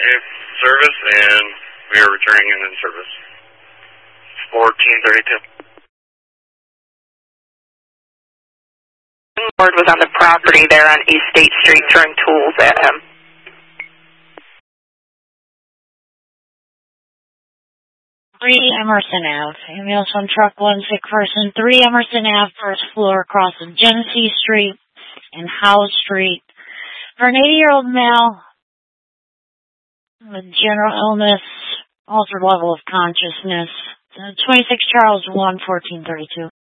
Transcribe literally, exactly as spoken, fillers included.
It's service, and we are returning in in service. fourteen thirty-two. Word was on the property there on East State Street throwing tools at him. three Emerson Avenue. Ambulance on truck one, sick person. three Emerson Avenue, first floor, across of Genesee Street and Howe Street. For an eighty-year-old male with general illness, altered level of consciousness. twenty-six Charles one, fourteen thirty-two.